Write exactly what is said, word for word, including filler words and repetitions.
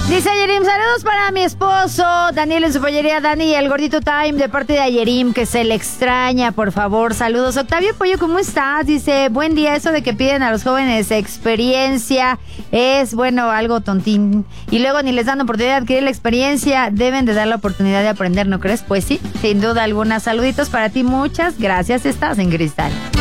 Dice Yerim, saludos para mi esposo Daniel en su pollería, Dani, y el gordito Time de parte de Yerim, que se le extraña, por favor, saludos. Octavio Pollo, ¿cómo estás? Dice, buen día, eso de que piden a los jóvenes experiencia es, bueno, algo tontín, y luego ni les dan oportunidad de adquirir la experiencia, deben de dar la oportunidad de aprender, ¿no crees? Pues sí, sin duda alguna. Saluditos para ti, muchas gracias, estás en Cristal.